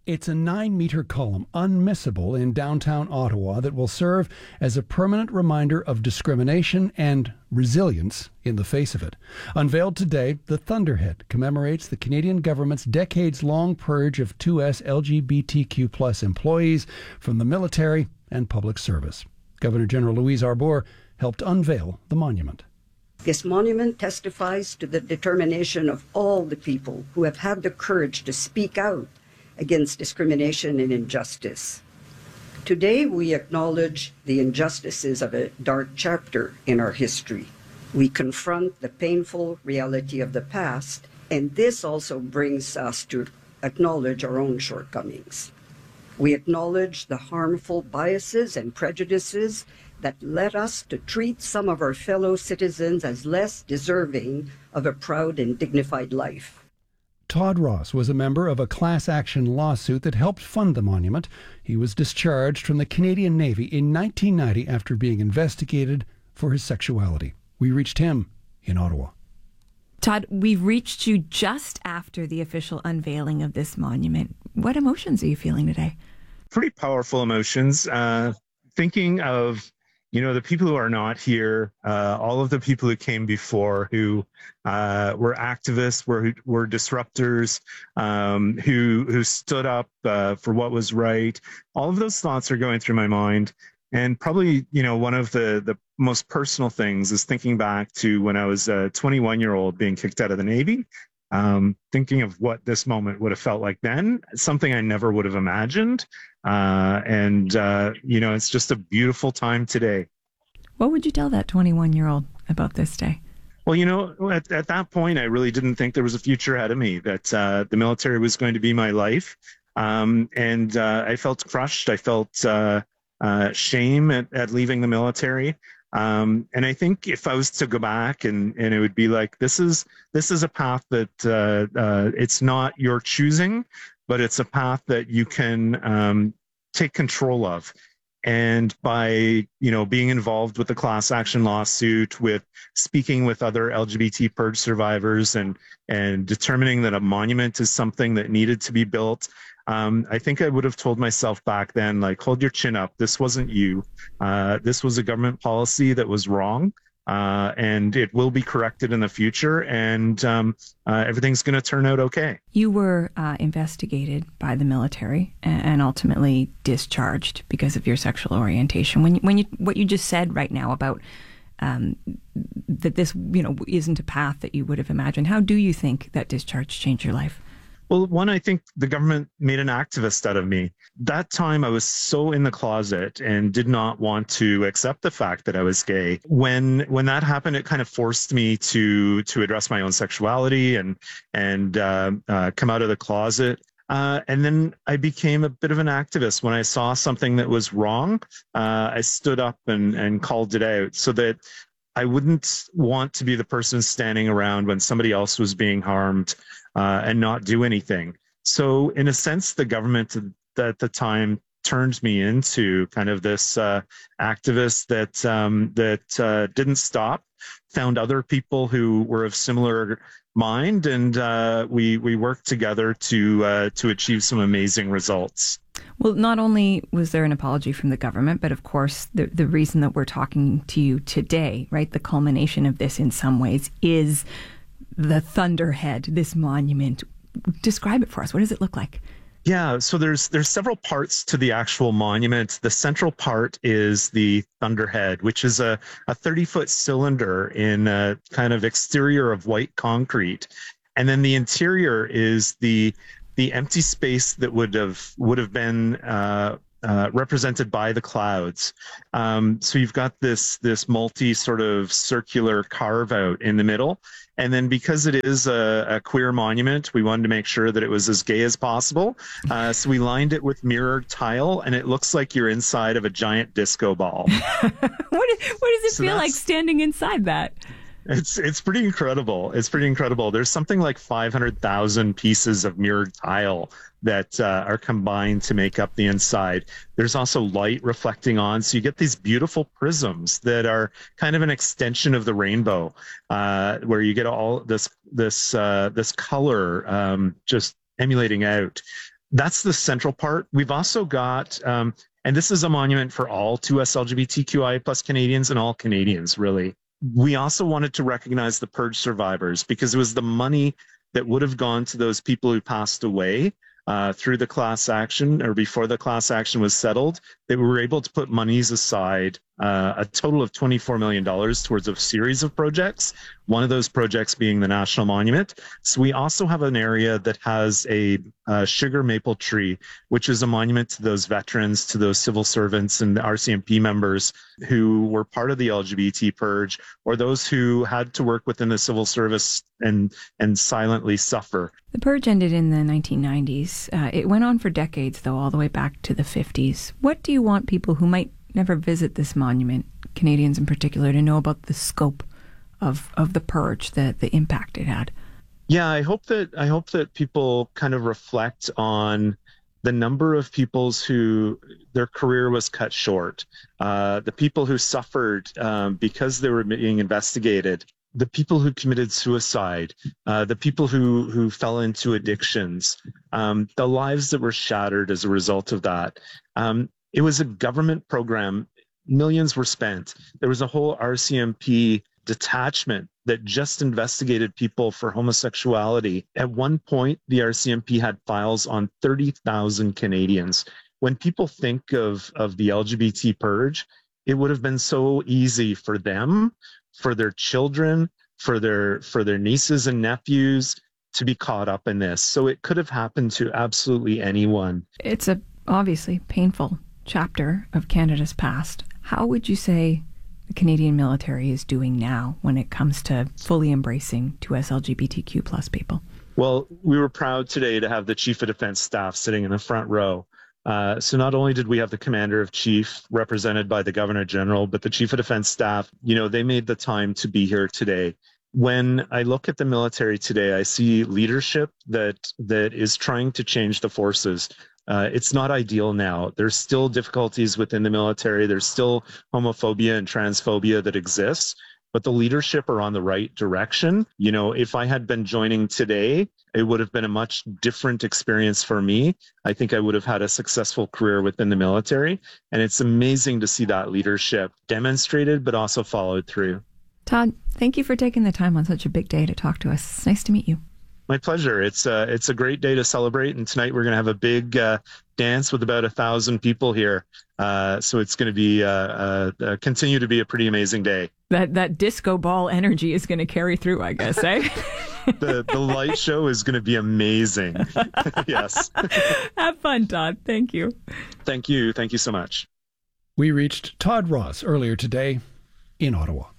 It's a 9-meter column, unmissable in downtown Ottawa, that will serve as a permanent reminder of discrimination and resilience in the face of it. Unveiled today, the Thunderhead commemorates the Canadian government's decades-long purge of 2S LGBTQ+ employees from the military and public service. Governor General Louise Arbour helped unveil the monument. This monument testifies to the determination of all the people who have had the courage to speak out against discrimination and injustice. Today, we acknowledge the injustices of a dark chapter in our history. We confront the painful reality of the past, and this also brings us to acknowledge our own shortcomings. We acknowledge the harmful biases and prejudices that led us to treat some of our fellow citizens as less deserving of a proud and dignified life. Todd Ross was a member of a class action lawsuit that helped fund the monument. He was discharged from the Canadian Navy in 1990 after being investigated for his sexuality. We reached him in Ottawa. Todd, we've reached you just after the official unveiling of this monument. What emotions are you feeling today? Pretty powerful emotions. Thinking of the people who are not here, all of the people who came before, who were activists, were disruptors, who stood up for what was right. All of those thoughts are going through my mind. And probably, one of the most personal things is thinking back to when I was a 21-year-old being kicked out of the Navy, thinking of what this moment would have felt like then, something I never would have imagined. It's just a beautiful time today. What would you tell that 21-year-old about this day? Well, at that point, I really didn't think there was a future ahead of me, that the military was going to be my life. I felt crushed. I felt shame at leaving the military. And I think if I was to go back and it would be like, this is a path that it's not your choosing, but it's a path that you can take control of. And by, being involved with the class action lawsuit, with speaking with other LGBT purge survivors and determining that a monument is something that needed to be built, I think I would have told myself back then, like, hold your chin up. This wasn't you. This was a government policy that was wrong. And it will be corrected in the future, and everything's going to turn out okay. You were investigated by the military and ultimately discharged because of your sexual orientation. What you just said right now about that this isn't a path that you would have imagined, how do you think that discharge changed your life? Well, one, I think the government made an activist out of me. That time I was so in the closet and did not want to accept the fact that I was gay. When that happened, it kind of forced me to address my own sexuality and come out of the closet. And then I became a bit of an activist. When I saw something that was wrong, I stood up and called it out, so that I wouldn't want to be the person standing around when somebody else was being harmed and not do anything. So in a sense, the government at the time turned me into kind of this activist that didn't stop, found other people who were of similar mind, and we worked together to achieve some amazing results. Well, not only was there an apology from the government, but of course, the reason that we're talking to you today, right, the culmination of this in some ways is the Thunderhead, this monument. Describe it for us. What does it look like? Yeah, so there's several parts to the actual monument. The central part is the Thunderhead, which is a 30-foot cylinder in a kind of exterior of white concrete. And then the interior is the empty space that would have been represented by the clouds. So you've got this multi sort of circular carve out in the middle. And then because it is a queer monument, we wanted to make sure that it was as gay as possible. So we lined it with mirrored tile, and it looks like you're inside of a giant disco ball. What does it feel like standing inside that? It's pretty incredible. It's pretty incredible. There's something like 500,000 pieces of mirrored tile that are combined to make up the inside. There's also light reflecting on, so you get these beautiful prisms that are kind of an extension of the rainbow, where you get all this color just emulating out. That's the central part. We've also got, and this is a monument for all 2S LGBTQI plus Canadians and all Canadians, really. We also wanted to recognize the purge survivors because it was the money that would have gone to those people who passed away through the class action or before the class action was settled, that we were able to put monies aside, a total of $24 million towards a series of projects, one of those projects being the National Monument. So we also have an area that has a sugar maple tree, which is a monument to those veterans, to those civil servants and the RCMP members who were part of the LGBT purge, or those who had to work within the civil service and silently suffer. The purge ended in the 1990s. It went on for decades, though, all the way back to the 50s. What do you want people who might never visit this monument, Canadians in particular, to know about the scope of the purge, the impact it had? Yeah, I hope that people kind of reflect on the number of people who their career was cut short, the people who suffered because they were being investigated, the people who committed suicide, the people who fell into addictions, the lives that were shattered as a result of that. It was a government program. Millions were spent. There was a whole RCMP detachment that just investigated people for homosexuality. At one point, the RCMP had files on 30,000 Canadians. When people think of the LGBT purge, it would have been so easy for them, for their children, for their nieces and nephews to be caught up in this. So it could have happened to absolutely anyone. It's a obviously painful chapter of Canada's past. How would you say the Canadian military is doing now when it comes to fully embracing 2S LGBTQ plus people? Well, we were proud today to have the Chief of Defense Staff sitting in the front row. So not only did we have the Commander of Chief represented by the Governor General, but the Chief of Defense Staff, they made the time to be here today. When I look at the military today, I see leadership that is trying to change the forces. It's not ideal now. There's still difficulties within the military. There's still homophobia and transphobia that exists, but the leadership are on the right direction. If I had been joining today, it would have been a much different experience for me. I think I would have had a successful career within the military. And it's amazing to see that leadership demonstrated, but also followed through. Todd, thank you for taking the time on such a big day to talk to us. It's nice to meet you. My pleasure. It's a great day to celebrate, and tonight we're going to have a big dance with about 1,000 people here. So it's going to be continue to be a pretty amazing day. That disco ball energy is going to carry through, I guess, eh? The light show is going to be amazing. Yes. Have fun, Todd. Thank you. Thank you. Thank you so much. We reached Todd Ross earlier today in Ottawa.